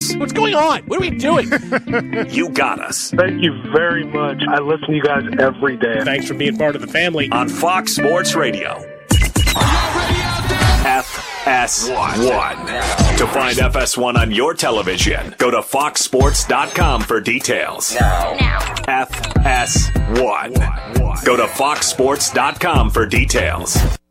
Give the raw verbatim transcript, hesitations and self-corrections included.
What's going on? What are we doing? You got us. Thank you very much. I listen to you guys every day. Thanks for being part of the family. On Fox Sports Radio. F S one. To find F S one on your television, go to fox sports dot com for details. Now. F S one. Go to fox sports dot com for details.